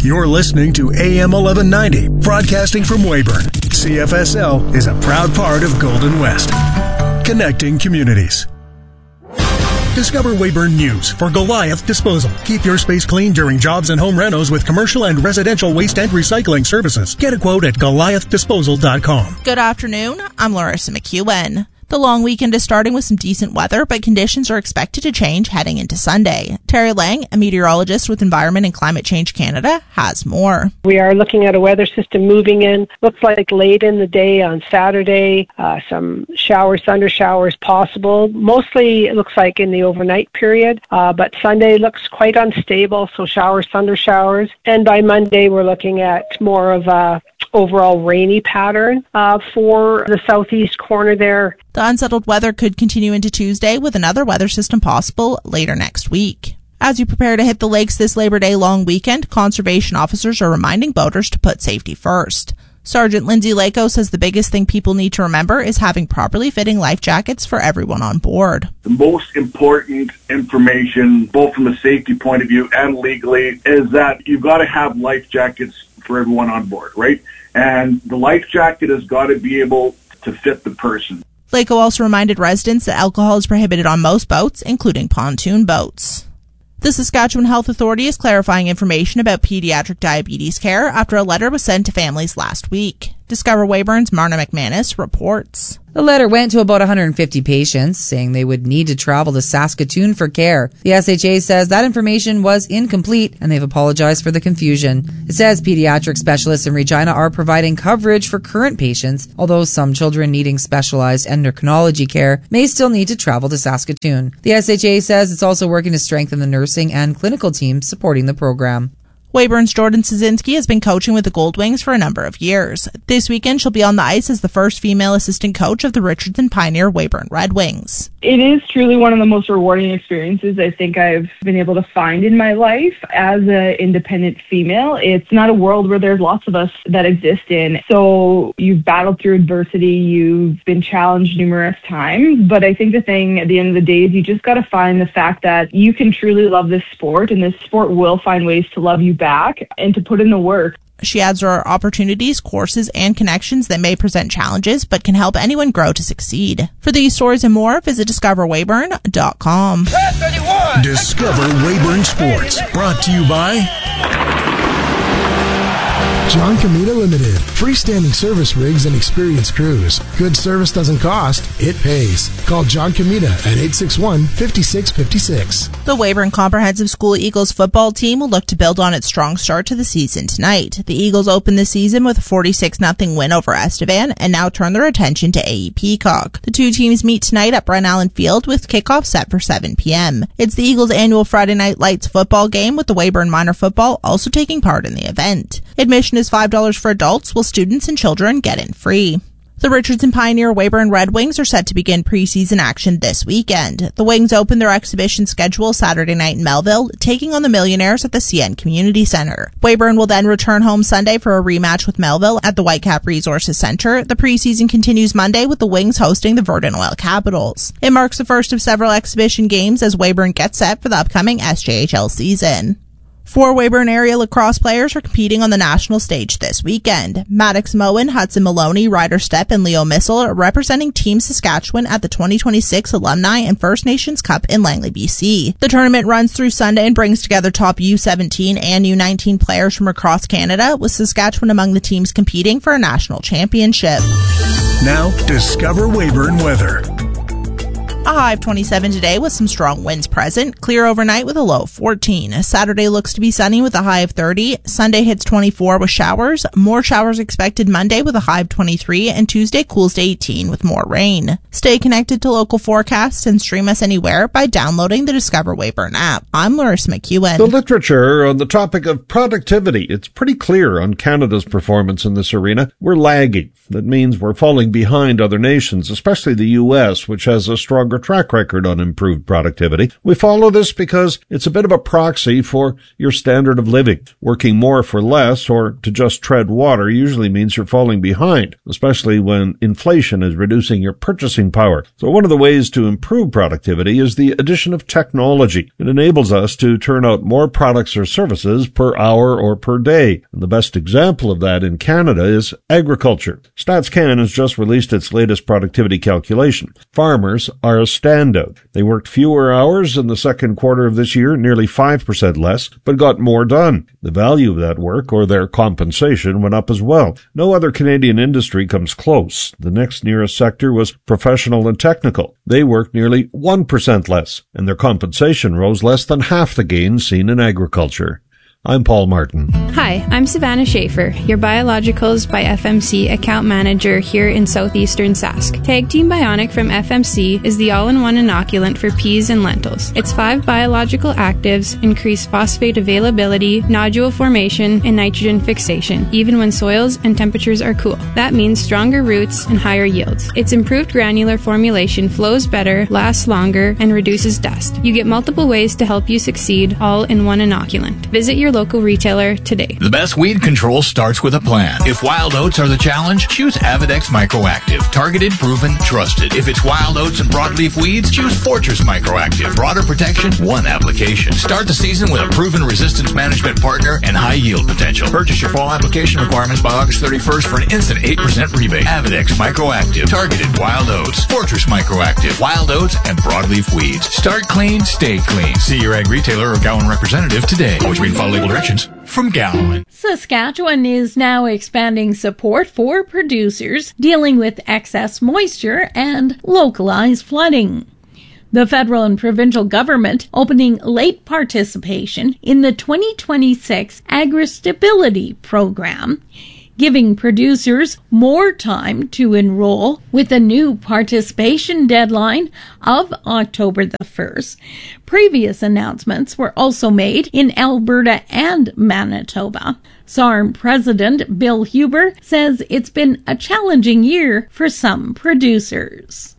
You're listening to AM 1190, broadcasting from Weyburn. CFSL is a proud part of Golden West, connecting communities. Discover Weyburn News for Goliath Disposal. Keep your space clean during jobs and home renos with commercial and residential waste and recycling services. Get a quote at GoliathDisposal.com. Good afternoon. I'm Larissa McEwen. The long weekend is starting with some decent weather, but conditions are expected to change heading into Sunday. Terry Lang, a meteorologist with Environment and Climate Change Canada, has more. We are looking at a weather system moving in. Looks like late in the day on Saturday, some showers, thunder showers possible. Mostly it looks like in the overnight period, but Sunday looks quite unstable, so showers, thunder showers. And by Monday, we're looking at more of a overall rainy pattern for the southeast corner there. The unsettled weather could continue into Tuesday with another weather system possible later next week. As you prepare to hit the lakes this Labor Day long weekend, conservation officers are reminding boaters to put safety first. Sergeant Lindsay Lako says the biggest thing people need to remember is having properly fitting life jackets for everyone on board. The most important information, both from a safety point of view and legally, is that you've got to have life jackets for everyone on board, right? And the life jacket has got to be able to fit the person. Lako also reminded residents that alcohol is prohibited on most boats, including pontoon boats. The Saskatchewan Health Authority is clarifying information about pediatric diabetes care after a letter was sent to families last week. Discover Weyburn's Marna McManus reports. The letter went to about 150 patients, saying they would need to travel to Saskatoon for care. The SHA says that information was incomplete, and they've apologized for the confusion. It says pediatric specialists in Regina are providing coverage for current patients, although some children needing specialized endocrinology care may still need to travel to Saskatoon. The SHA says it's also working to strengthen the nursing and clinical teams supporting the program. Weyburn's Jordan Szynski has been coaching with the Goldwings for a number of years. This weekend, she'll be on the ice as the first female assistant coach of the Richardson Pioneer Weyburn Red Wings. It is truly one of the most rewarding experiences I think I've been able to find in my life as an independent female. It's not a world where there's lots of us that exist in. So you've battled through adversity, you've been challenged numerous times, but I think the thing at the end of the day is you just got to find the fact that you can truly love this sport, and this sport will find ways to love you back and to put in the work. She adds there are opportunities, courses, and connections that may present challenges but can help anyone grow to succeed. For these stories and more, visit discoverweyburn.com. Discover Weyburn Sports, brought to you by John Comita Limited. Freestanding service rigs and experienced crews. Good service doesn't cost, it pays. Call John Comita at 861-5656. The Weyburn Comprehensive School Eagles football team will look to build on its strong start to the season tonight. The Eagles opened the season with a 46-0 win over Estevan and now turn their attention to AE Peacock. The two teams meet tonight at Brent Allen Field with kickoff set for 7 p.m. It's the Eagles' annual Friday Night Lights football game, with the Weyburn Minor Football also taking part in the event. Admission is $5 for adults, while students and children get in free. The Richardson Pioneer Weyburn Red Wings are set to begin preseason action this weekend. The Wings open their exhibition schedule Saturday night in Melville, taking on the Millionaires at the CN Community Centre. Weyburn will then return home Sunday for a rematch with Melville at the Whitecap Resources Centre. The preseason continues Monday with the Wings hosting the Verdun Oil Capitals. It marks the first of several exhibition games as Weyburn gets set for the upcoming SJHL season. 4 Weyburn area lacrosse players are competing on the national stage this weekend. Maddox Moen, Hudson Maloney, Ryder Stepp, and Leo Missel are representing Team Saskatchewan at the 2026 Alumni and First Nations Cup in Langley, BC. The tournament runs through Sunday and brings together top U17 and U19 players from across Canada, with Saskatchewan among the teams competing for a national championship. Now, discover Weyburn weather. A high of 27 today with some strong winds present. Clear overnight with a low of 14. Saturday looks to be sunny with a high of 30. Sunday hits 24 with showers. More showers expected Monday with a high of 23. And Tuesday cools to 18 with more rain. Stay connected to local forecasts and stream us anywhere by downloading the Discover Weyburn app. I'm Larissa McEwen. The literature on the topic of productivity. It's pretty clear on Canada's performance in this arena. We're lagging. That means we're falling behind other nations, especially the U.S., which has a stronger longer track record on improved productivity. We follow this because it's a bit of a proxy for your standard of living. Working more for less or to just tread water usually means you're falling behind, especially when inflation is reducing your purchasing power. So one of the ways to improve productivity is the addition of technology. It enables us to turn out more products or services per hour or per day. And the best example of that in Canada is agriculture. StatsCan has just released its latest productivity calculation. Farmers are a standout. They worked fewer hours in the second quarter of this year, nearly 5% less, but got more done. The value of that work, or their compensation, went up as well. No other Canadian industry comes close. The next nearest sector was professional and technical. They worked nearly 1% less, and their compensation rose less than half the gains seen in agriculture. I'm Paul Martin. Hi, I'm Savannah Schaefer, your Biologicals by FMC account manager here in southeastern Sask. Tag Team Bionic from FMC is the all-in-one inoculant for peas and lentils. Its 5 biological actives increase phosphate availability, nodule formation, and nitrogen fixation, even when soils and temperatures are cool. That means stronger roots and higher yields. Its improved granular formulation flows better, lasts longer, and reduces dust. You get multiple ways to help you succeed, all in one inoculant. Visit your local retailer today. The best weed control starts with a plan. If wild oats are the challenge, choose Avidex Microactive. Targeted, proven, trusted. If it's wild oats and broadleaf weeds, choose Fortress Microactive. Broader protection, one application. Start the season with a proven resistance management partner and high yield potential. Purchase your fall application requirements by August 31st for an instant 8% rebate. Avidex Microactive. Targeted wild oats. Fortress Microactive. Wild oats and broadleaf weeds. Start clean, stay clean. See your ag retailer or Gowan representative today. Always read and follow label directions from Gowan. Saskatchewan is now expanding support for producers dealing with excess moisture and localized flooding. The federal and provincial government opening late participation in the 2026 Agri-Stability Program, giving producers more time to enroll with a new participation deadline of October the 1st. Previous announcements were also made in Alberta and Manitoba. SARM President Bill Huber says it's been a challenging year for some producers.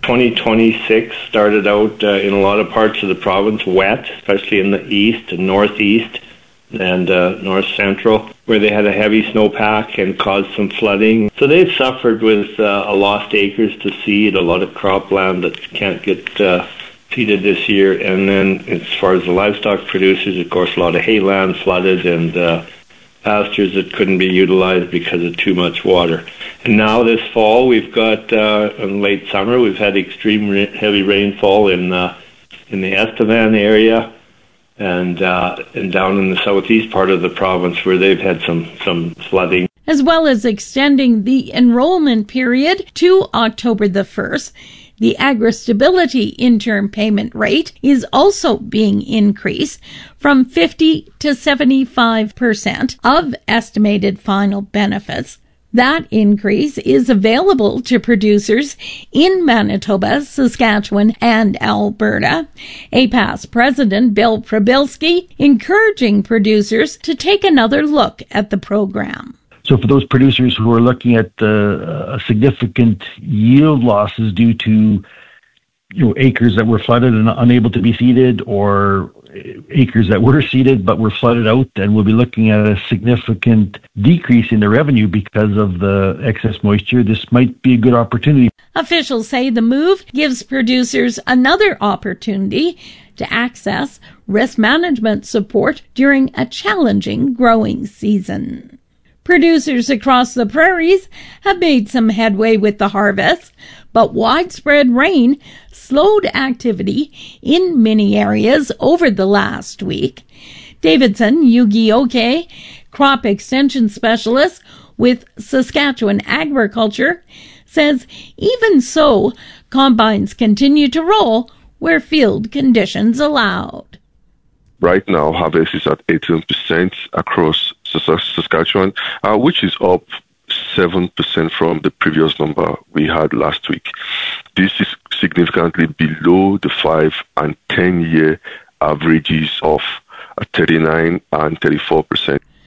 2026 started out in a lot of parts of the province wet, especially in the east and northeast and north central, where they had a heavy snowpack and caused some flooding. So they've suffered with a lost acres to seed, a lot of cropland that can't get seeded this year. And then as far as the livestock producers, of course, a lot of hayland flooded and pastures that couldn't be utilized because of too much water. And now this fall, we've got, in late summer, we've had extreme heavy rainfall in the Estevan area, and down in the southeast part of the province where they've had some flooding. As well as extending the enrollment period to October the 1st, the Agri-Stability interim payment rate is also being increased from 50 to 75% of estimated final benefits. That increase is available to producers in Manitoba, Saskatchewan, and Alberta. APAS President Bill Prabilski encouraging producers to take another look at the program. So for those producers who are looking at significant yield losses due to acres that were flooded and unable to be seeded, or acres that were seeded but were flooded out, and we'll be looking at a significant decrease in the revenue because of the excess moisture, this might be a good opportunity. Officials say the move gives producers another opportunity to access risk management support during a challenging growing season. Producers across the prairies have made some headway with the harvest, but widespread rain slowed activity in many areas over the last week. Davidson Yugioke, crop extension specialist with Saskatchewan Agriculture, says even so, combines continue to roll where field conditions allowed. Right now, harvest is at 18% across Saskatchewan, which is up 7% from the previous number we had last week. This is significantly below the 5 and 10-year averages of 39 and 34%.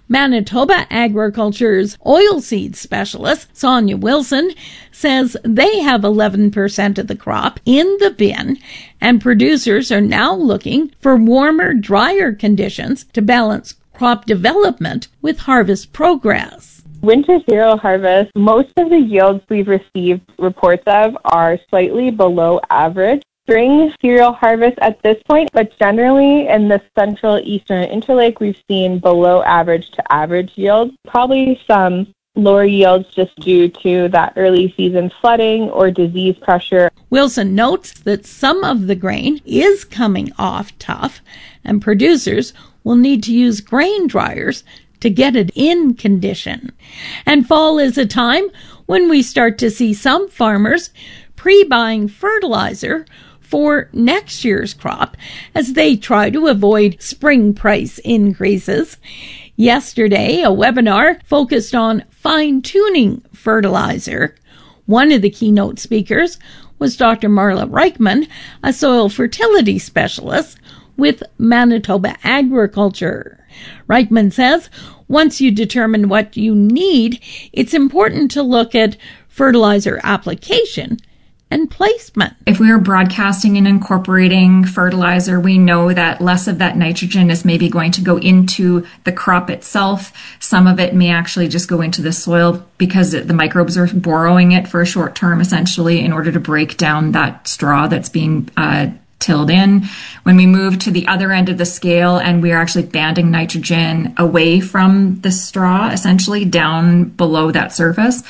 Manitoba Agriculture's oilseed specialist, Sonia Wilson, says they have 11% of the crop in the bin, and producers are now looking for warmer, drier conditions to balance crop development with harvest progress. Winter cereal harvest, most of the yields we've received reports of are slightly below average. Spring cereal harvest at this point, but generally in the central eastern interlake, we've seen below average to average yields. Probably some lower yields just due to that early season flooding or disease pressure. Wilson notes that some of the grain is coming off tough, and producers will need to use grain dryers to get it in condition. And fall is a time when we start to see some farmers pre-buying fertilizer for next year's crop as they try to avoid spring price increases. Yesterday, a webinar focused on fine-tuning fertilizer. One of the keynote speakers was Dr. Marla Reichman, a soil fertility specialist with Manitoba Agriculture. Reichman says once you determine what you need, it's important to look at fertilizer application and placement. If we are broadcasting and incorporating fertilizer, we know that less of that nitrogen is maybe going to go into the crop itself. Some of it may actually just go into the soil because the microbes are borrowing it for a short term, essentially, in order to break down that straw that's being tilled in. When we move to the other end of the scale and we are actually banding nitrogen away from the straw, essentially down below that surface,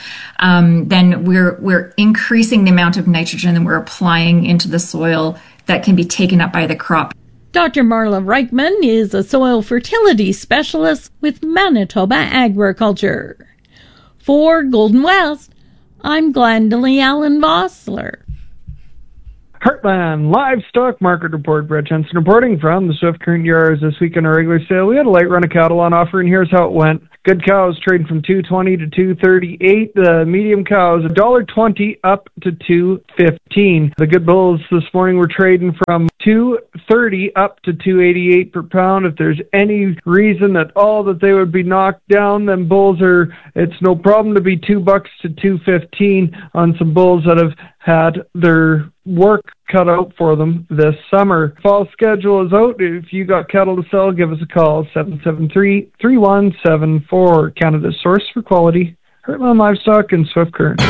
then we're increasing the amount of nitrogen that we're applying into the soil that can be taken up by the crop. Dr. Marla Reichman is a soil fertility specialist with Manitoba Agriculture. For Golden West, I'm Glendalee Allen Vossler. Heartland Livestock Market Report. Brett Jensen reporting from the Swift Current Yards. This week in our regular sale, we had a light run of cattle on offer, and here's how it went. Good cows trading from $2.20 to $2.38. The medium cows $1.20 up to $2.15. The good bulls this morning were trading from $2.30 up to $2.88 per pound. If there's any reason at all that they would be knocked down, then bulls it's no problem to be $2 to $2.15 on some bulls that have had their work cut out for them this summer. Fall schedule is out. If you got cattle to sell, give us a call, 773-3174. Canada's source for quality, Heartland Livestock and Swift Current.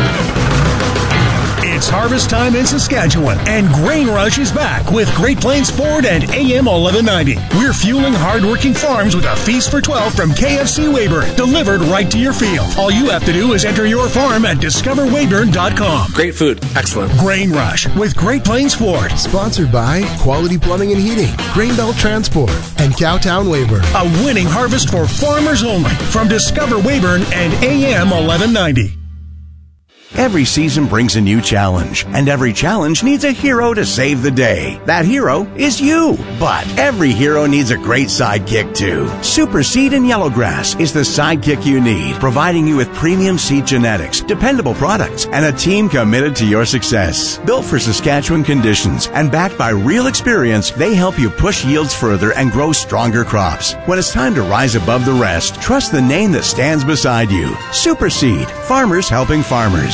It's harvest time in Saskatchewan, and Grain Rush is back with Great Plains Ford and AM 1190. We're fueling hardworking farms with a feast for 12 from KFC Weyburn, delivered right to your field. All you have to do is enter your farm at discoverweyburn.com. Great food. Excellent. Grain Rush with Great Plains Ford. Sponsored by Quality Plumbing and Heating, Grainbelt Transport, and Cowtown Weyburn. A winning harvest for farmers only from Discover Weyburn and AM 1190. Every season brings a new challenge, and every challenge needs a hero to save the day. That hero is you. But every hero needs a great sidekick too. Super Seed and Yellowgrass is the sidekick you need, providing you with premium seed genetics, dependable products, and a team committed to your success. Built for Saskatchewan conditions and backed by real experience, they help you push yields further and grow stronger crops. When it's time to rise above the rest, trust the name that stands beside you. Super Seed, farmers helping farmers.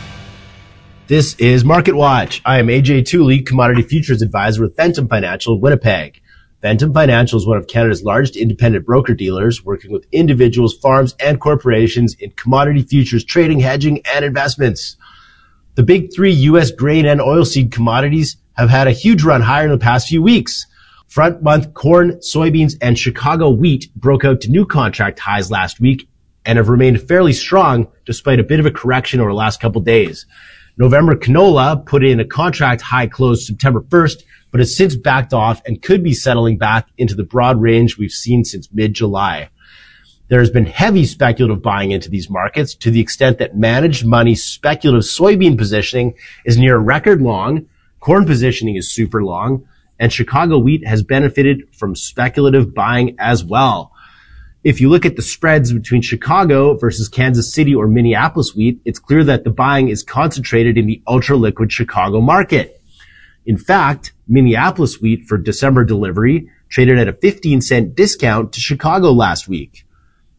This is Market Watch. I am AJ Tooley, Commodity Futures Advisor with Ventum Financial Winnipeg. Ventum Financial is one of Canada's largest independent broker-dealers, working with individuals, farms, and corporations in commodity futures trading, hedging, and investments. The big three U.S. grain and oilseed commodities have had a huge run higher in the past few weeks. Front-month corn, soybeans, and Chicago wheat broke out to new contract highs last week and have remained fairly strong despite a bit of a correction over the last couple days. November canola put in a contract high close September 1st, but has since backed off and could be settling back into the broad range we've seen since mid-July. There has been heavy speculative buying into these markets to the extent that managed money speculative soybean positioning is near a record long, corn positioning is super long, and Chicago wheat has benefited from speculative buying as well. If you look at the spreads between Chicago versus Kansas City or Minneapolis wheat, it's clear that the buying is concentrated in the ultra-liquid Chicago market. In fact, Minneapolis wheat for December delivery traded at a 15-cent discount to Chicago last week.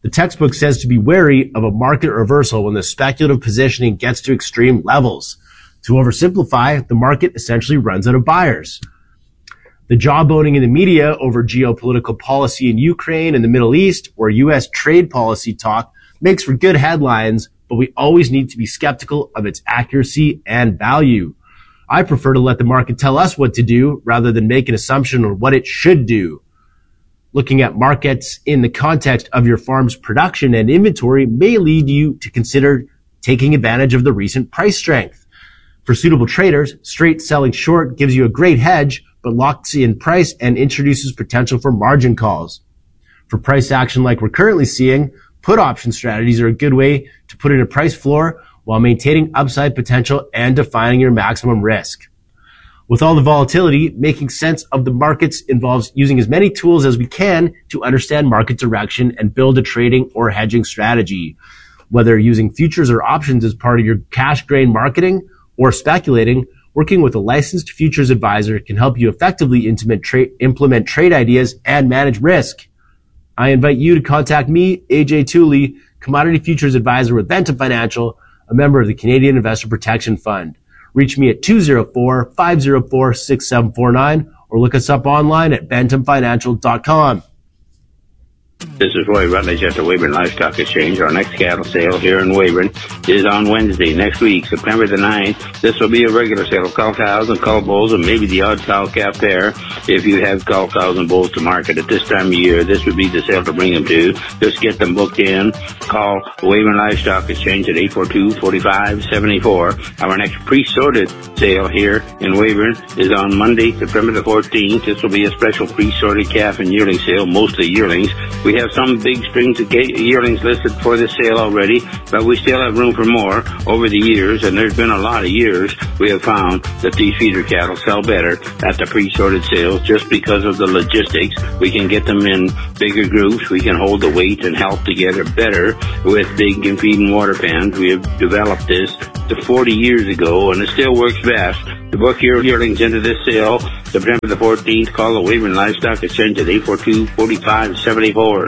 The textbook says to be wary of a market reversal when the speculative positioning gets to extreme levels. To oversimplify, the market essentially runs out of buyers. The jawboning in the media over geopolitical policy in Ukraine and the Middle East or U.S. trade policy talk makes for good headlines, but we always need to be skeptical of its accuracy and value. I prefer to let the market tell us what to do rather than make an assumption on what it should do. Looking at markets in the context of your farm's production and inventory may lead you to consider taking advantage of the recent price strength. For suitable traders, straight selling short gives you a great hedge, but locks in price and introduces potential for margin calls. For price action like we're currently seeing, put option strategies are a good way to put in a price floor while maintaining upside potential and defining your maximum risk. With all the volatility, making sense of the markets involves using as many tools as we can to understand market direction and build a trading or hedging strategy. Whether using futures or options as part of your cash grain marketing or speculating, working with a licensed futures advisor can help you effectively implement trade ideas and manage risk. I invite you to contact me, AJ Tooley, Commodity Futures Advisor with Ventum Financial, a member of the Canadian Investor Protection Fund. Reach me at 204-504-6749 or look us up online at bentamfinancial.com. This is Roy Rutledge at the Weyburn Livestock Exchange. Our next cattle sale here in Weyburn is on Wednesday next week, September the 9th. This will be a regular sale of cull cows and cull bulls and maybe the odd cow calf there. If you have cull cows and bulls to market at this time of year, this would be the sale to bring them to. Just get them booked in. Call Weyburn Livestock Exchange at 842-4574. Our next pre-sorted sale here in Weyburn is on Monday, September the 14th. This will be a special pre-sorted calf and yearling sale, mostly yearlings. We have some big strings of yearlings listed for this sale already, but we still have room for more over the years, and there's been a lot of years we have found that these feeder cattle sell better at the pre-sorted sales just because of the logistics. We can get them in bigger groups. We can hold the weight and health together better with big and feeding water pans. We have developed this 40 years ago, and it still works best. To book your yearlings into this sale, September the 14th, call the Weyburn Livestock Exchange at 842-4574.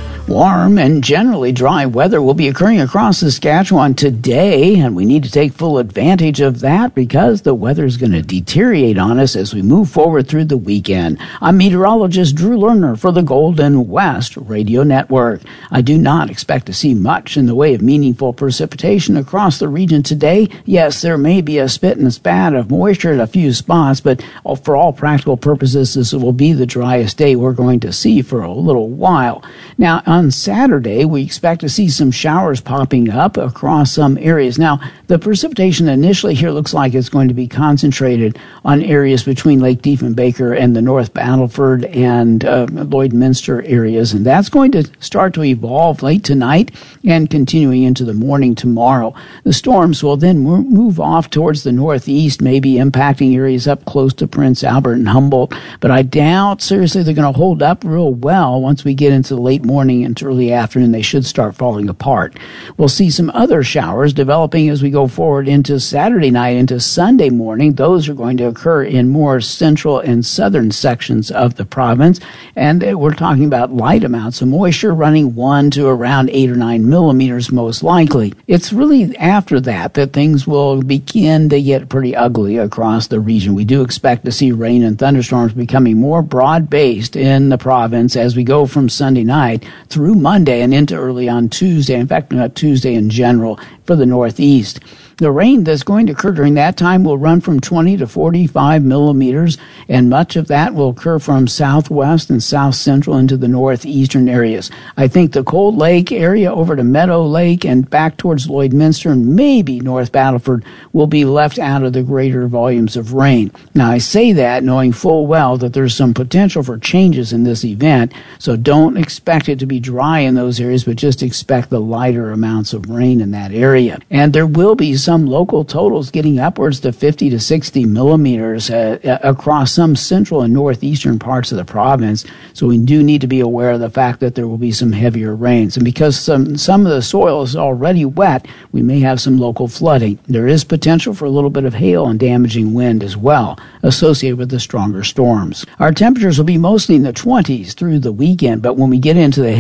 Warm and generally dry weather will be occurring across Saskatchewan today, and we need to take full advantage of that because the weather is going to deteriorate on us as we move forward through the weekend. I'm meteorologist Drew Lerner for the Golden West Radio Network. I do not expect to see much in the way of meaningful precipitation across the region today. Yes, there may be a spit and spat of moisture at a few spots, but for all practical purposes, this will be the driest day we're going to see for a little while. Now, on Saturday, we expect to see some showers popping up across some areas. Now, the precipitation initially here looks like it's going to be concentrated on areas between Lake Diefenbaker and the North Battleford and Lloydminster areas, and that's going to start to evolve late tonight and continuing into the morning tomorrow. The storms will then move off towards the northeast, maybe impacting areas up close to Prince Albert and Humboldt, but I doubt seriously they're going to hold up real well once we get into the late morning into early afternoon. They should start falling apart. We'll see some other showers developing as we go forward into Saturday night, into Sunday morning. Those are going to occur in more central and southern sections of the province, and we're talking about light amounts of moisture running 1 to around 8 or 9 millimeters most likely. It's really after that things will begin to get pretty ugly across the region. We do expect to see rain and thunderstorms becoming more broad-based in the province as we go from Sunday night through Monday and into early on Tuesday. In fact, Tuesday in general for the Northeast. The rain that's going to occur during that time will run from 20 to 45 millimeters, and much of that will occur from southwest and south central into the northeastern areas. I think the Cold Lake area over to Meadow Lake and back towards Lloydminster and maybe North Battleford will be left out of the greater volumes of rain. Now, I say that knowing full well that there's some potential for changes in this event, so don't expect it to be dry in those areas, but just expect the lighter amounts of rain in that area. And there will be some local totals getting upwards to 50 to 60 millimeters across some central and northeastern parts of the province. So we do need to be aware of the fact that there will be some heavier rains. And because some of the soil is already wet, we may have some local flooding. There is potential for a little bit of hail and damaging wind as well associated with the stronger storms. Our temperatures will be mostly in the 20s through the weekend, but when we get into the heavy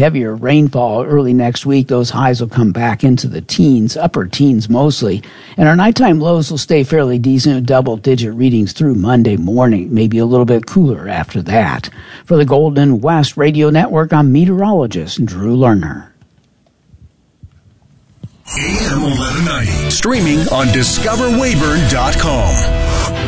heavier rainfall early next week. Those highs will come back into the teens, upper teens mostly. And our nighttime lows will stay fairly decent, double-digit readings through Monday morning, maybe a little bit cooler after that. For the Golden West Radio Network, I'm meteorologist Drew Lerner. AM 1190. Streaming on discoverwayburn.com.